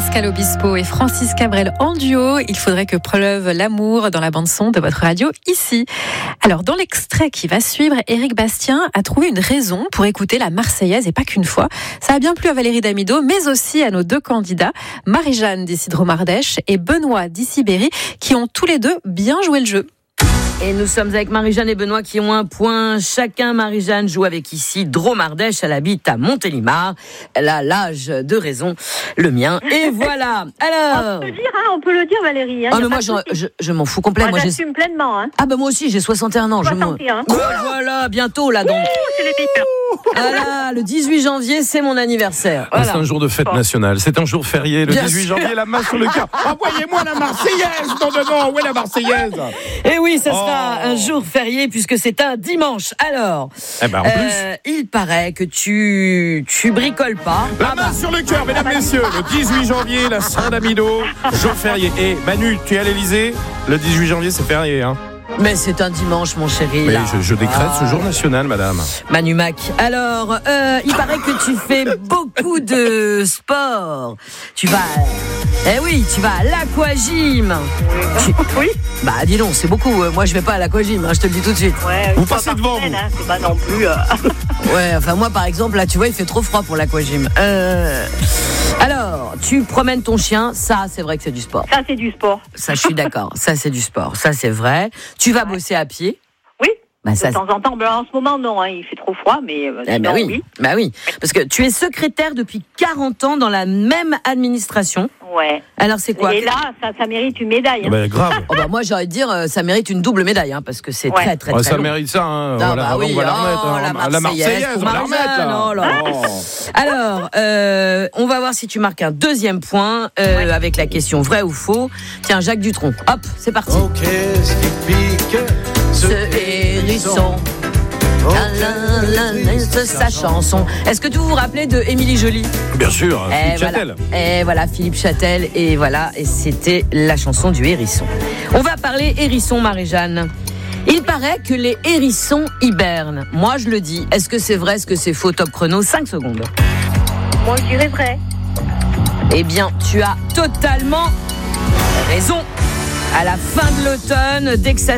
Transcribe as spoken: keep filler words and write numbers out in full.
Pascal Obispo et Francis Cabrel en duo. Il faudrait que preuve l'amour dans la bande-son de votre radio ici. Alors, dans l'extrait qui va suivre, Éric Bastien a trouvé une raison pour écouter la Marseillaise et pas qu'une fois. Ça a bien plu à Valérie Damido, mais aussi à nos deux candidats, Marie-Jeanne d'ici Dromardèche et Benoît d'ici Berry, qui ont tous les deux bien joué le jeu. Et nous sommes avec Marie-Jeanne et Benoît qui ont un point chacun. Marie-Jeanne joue avec ici Dromardèche, elle habite à Montélimar. Elle a l'âge de raison, le mien. Et voilà. Alors. On peut le dire, hein, on peut le dire, Valérie. Hein, oh, mais moi, je, je, je m'en fous complètement. Moi, j'assume pleinement. Hein. Ah, ben moi aussi, j'ai soixante et un ans. soixante et un. Je me... oh, voilà, bientôt là donc. Ouh, c'est les meilleurs. Voilà, le dix-huit janvier, c'est mon anniversaire. Voilà. C'est un jour de fête nationale, c'est un jour férié. Le Bien dix-huit sûr. janvier, la main sur le cœur. Envoyez-moi la Marseillaise. Non, non, non, où est la Marseillaise? Et oui, ça sera oh. un jour férié puisque c'est un dimanche. Alors, eh ben, en euh, plus. il paraît que tu tu bricoles pas. La ah main bah. sur le cœur, mesdames, messieurs. Le dix-huit janvier, la Saint-Damido, jour férié. Et Manu, tu es à l'Élysée. Le dix-huit janvier, c'est férié, hein. Mais c'est un dimanche, mon chéri. Mais là. je, je décrète ah. ce jour national, madame. Manu Mac. Alors, euh, il paraît que tu fais beaucoup de sport. Tu vas... Eh oui, tu vas à l'aquagym. Tu... Oui. Bah, dis donc, c'est beaucoup. Moi, je vais pas à l'aquagym, hein, je te le dis tout de suite. Ouais, vous passez devant, semaine, vous. Hein, c'est pas non plus... Euh... ouais, enfin, moi, par exemple, là, tu vois, il fait trop froid pour l'aquagym. Euh... Alors, tu promènes ton chien, ça, c'est vrai que c'est du sport. Ça, c'est du sport. Ça, je suis d'accord. Ça, c'est du sport. Ça, c'est vrai. Tu vas bosser à pied. Oui. Bah, ça, de temps en temps. Ben, en ce moment, non. Hein, il fait trop froid, mais... Euh, eh ben oui. oui. Bah oui. Parce que tu es secrétaire depuis quarante ans dans la même administration. Ouais. Alors, c'est quoi? Et là, ça, ça mérite une médaille. Hein. Bah, grave. Oh bah, moi, j'aurais dire, euh, ça mérite une double médaille, hein, parce que c'est ouais. très, très, très oh, ça long. mérite ça, hein. Ah, voilà, bah oui. on va la remettre. Oh, hein. la Marseillaise, la Marseillaise on va la remettre, là. Oh, là. Oh. Alors, euh, on va voir si tu marques un deuxième point euh, ouais. avec la question vrai ou faux. Tiens, Jacques Dutronc. Hop, c'est parti. Oh, qu'est-ce qui pique ce hérisson. C'est sa chanson. Est-ce que tu vous vous rappelez de Émilie Joly? Bien sûr, et Philippe voilà. Châtel. Et voilà, Philippe Châtel. Et voilà, et c'était la chanson du hérisson. On va parler hérisson, Marie-Jeanne. Il paraît que les hérissons hibernent. Moi, je le dis. Est-ce que c'est vrai? Est-ce que c'est faux? Top chrono, cinq secondes. Moi, je dirais vrai. Eh bien, tu as totalement raison. À la fin de l'automne, dès que ça